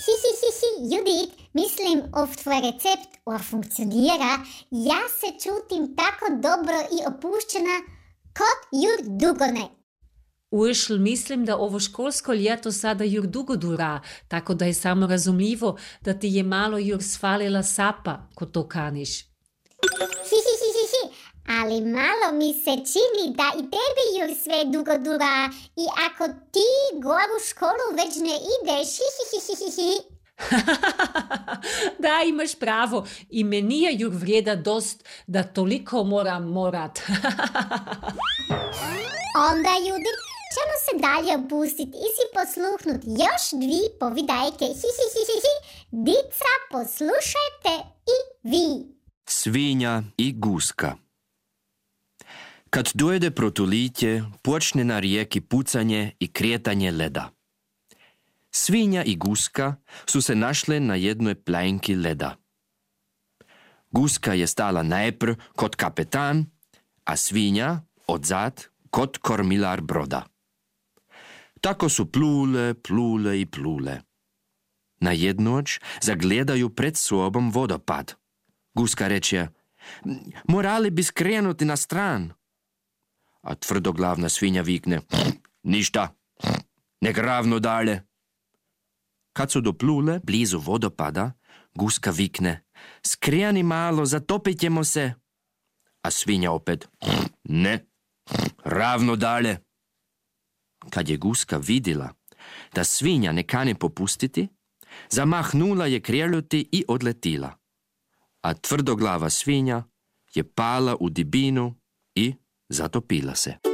Judit, mislim, tvoj recept funkcionira. Ja se čutim tako dobro i opuščena kot Jur Dugone. Uršl, mislim, da ovo školsko ljeto sada Jur dugo dura, tako da je samo razumljivo, da ti je malo Jur sfalila sapa, ko to kaniš. Ali malo mi se čini da i tebi Jur sve dugo dura i ako ti goru školu već ne ideš, Da, imaš pravo, i meni je Jur vrijeda dost, da toliko morat. Onda, Judit, ćemo se dalje opustiti i si posluhnut još dvi povidajke. Dica, poslušajte i vi. Svinja i guska. Kad dojde protulitje, počne na rijeki pucanje i kretanje leda. Svinja i guska su se našle na jednoj plajnki leda. Guska je stala najpr kot kapetan, a svinja odzad kot kormilar broda. Tako su plule. Na jednoć zagledaju pred sobom vodopad. Guska reče, morali bi skrenuti na stran. A tvrdoglavna svinja vikne, ništa, nek ravno dalje. Kad su doplule blizu vodopada, guska vikne, skrijani malo, zatopit ćemo se. A svinja opet, ne, ravno dalje. Kad je guska vidjela da svinja ne kani popustiti, zamahnula je krijeluti i odletila. A tvrdoglava svinja je pala u dibinu i zatopila se.